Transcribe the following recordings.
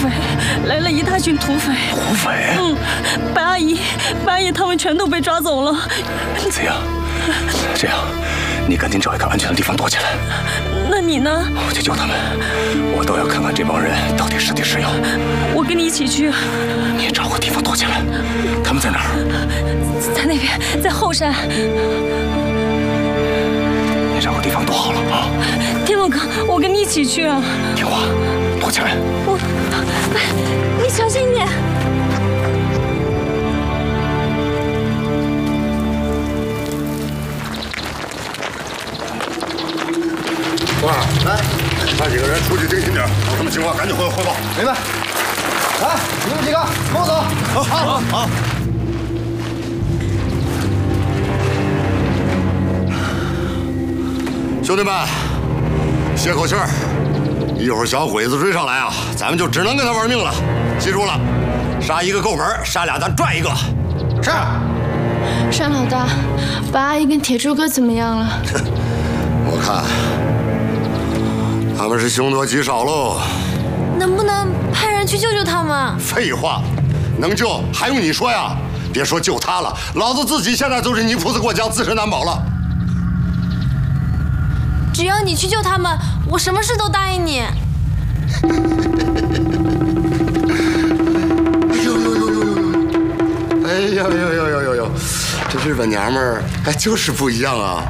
匪，来了一大群土匪。 土匪？ 白阿姨他们全都被抓走了。 怎样？这样，你赶紧找一个安全的地方躲起来。 那你呢？ 我去救他们，我倒要看看这帮人到底是敌是友。 我跟你一起去。 你也找个地方躲起来。他们在哪儿？ 在那边，在后山。 你找个地方躲好了啊！ 天龙哥，我跟你一起去啊！ 听话，躲起来。 你小心一点。 哇，来，派几个人出去盯紧点，有什么情况赶紧汇报。 明白。来，你们几个跟我走。 好。兄弟们，歇口气儿，一会儿小鬼子追上来啊，咱们就只能跟他玩命了。记住了，杀一个够本，杀俩咱赚一个。是。 单老大，白阿姨跟铁柱哥怎么样了？ 我看他们是凶多吉少喽。 能不能派人去救救他们？ 废话，能救还用你说呀？别说救他了，老子自己现在都是泥菩萨过江，自身难保了。 只要你去救他们，我什么事都答应你。 哎呦，这日本娘们儿还就是不一样啊。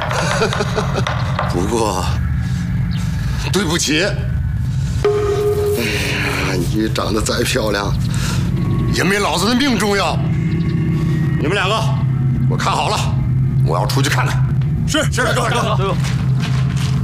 不过，对不起。哎呀，你长得再漂亮，也没老子的命重要。你们两个，我看好了，我要出去看看。 是，大哥。